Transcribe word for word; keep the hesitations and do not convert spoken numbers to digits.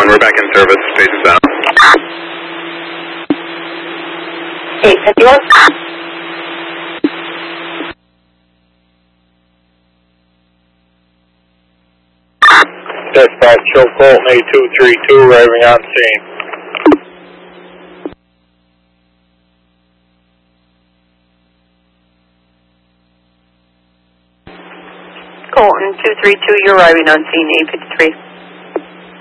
we're back in service. Stations down. eight fifty-one. Dispatch, show Colton eight two three two arriving on scene. Colton two three two, you're arriving on scene, eight fifty-three.